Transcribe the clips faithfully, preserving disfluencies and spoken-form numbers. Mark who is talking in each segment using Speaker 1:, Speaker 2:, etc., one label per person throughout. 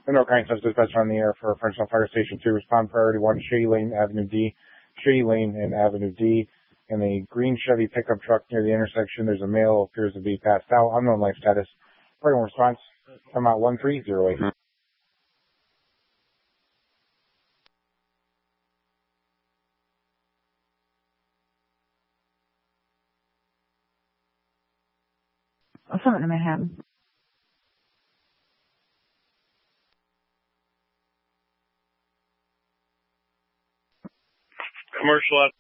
Speaker 1: And all kinds of dispatch on the air for Frenchtown Fire Station two. Respond priority one, Shady Lane, Avenue D. Shady Lane and Avenue D. In a green Chevy pickup truck near the intersection, there's a male appears to be passed out. Unknown life status. Priority response. Come out one three zero eight.
Speaker 2: Something in Manhattan.
Speaker 3: Commercial out.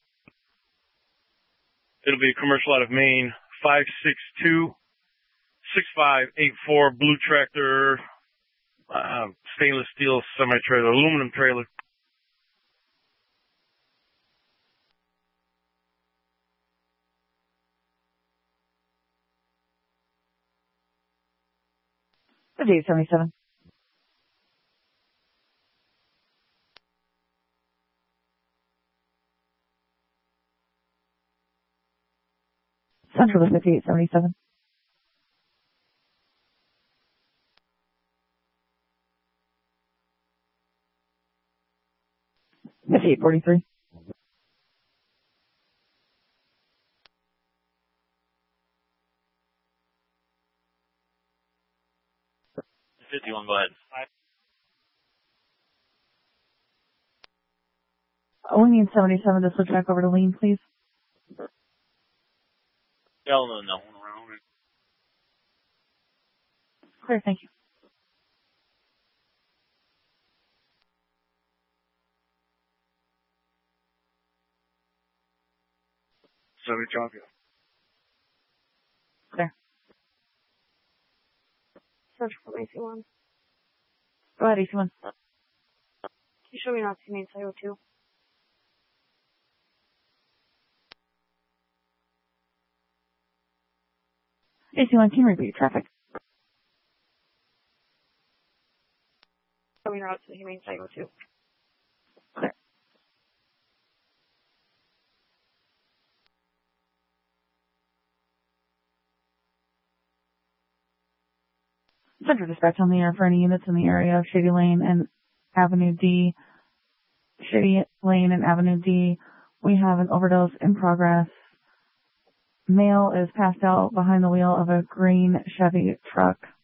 Speaker 3: It'll be a commercial out of Maine. five six two, six five eight four blue tractor, uh, stainless steel semi-trailer, aluminum trailer.
Speaker 2: fifty-eight seventy-seven. Central to fifty-eight seventy-seven. fifty-eight forty-three.
Speaker 4: fifty-one, go ahead.
Speaker 2: Lean seventy-seven to switch back over to lean, please.
Speaker 4: Hell no, no.
Speaker 2: Clear, thank you.
Speaker 3: Sorry, John.
Speaker 2: Clear.
Speaker 5: Search for A C one.
Speaker 2: Go ahead, A C one.
Speaker 5: Can you show me an Oxy main site oh two?
Speaker 2: A C one, can you repeat traffic?
Speaker 5: Show me your Oxy main site oh two.
Speaker 2: Clear. Central dispatch on the air for any units in the area of Shady Lane and Avenue D. Shady Lane and Avenue D. We have an overdose in progress. Male is passed out behind the wheel of a green Chevy truck.